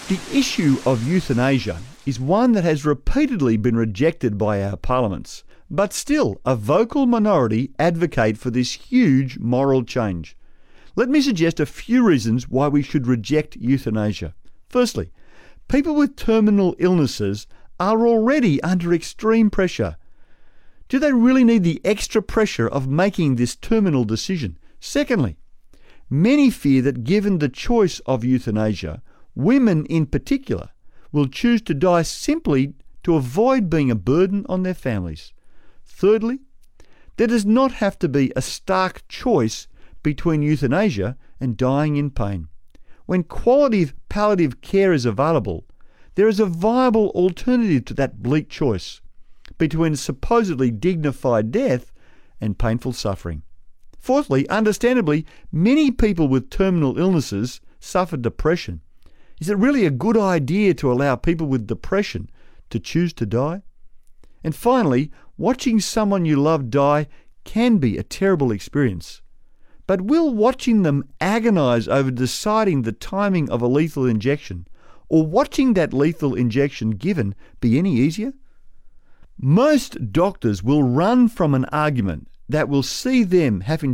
The issue of euthanasia is one that has repeatedly been rejected by our parliaments, but still a vocal minority advocate for this huge moral change. Let me suggest a few reasons why we should reject euthanasia. Firstly, people with terminal illnesses are already under extreme pressure. Do they really need the extra pressure of making this terminal decision? Secondly, many fear that given the choice of euthanasia, women in particular will choose to die simply to avoid being a burden on their families. Thirdly, there does not have to be a stark choice between euthanasia and dying in pain. When quality palliative care is available, there is a viable alternative to that bleak choice between supposedly dignified death and painful suffering. Fourthly, understandably, many people with terminal illnesses suffer depression. Is it really a good idea to allow people with depression to choose to die? And finally, watching someone you love die can be a terrible experience. But will watching them agonize over deciding the timing of a lethal injection, or watching that lethal injection given, be any easier? Most doctors will run from an argument that will see them having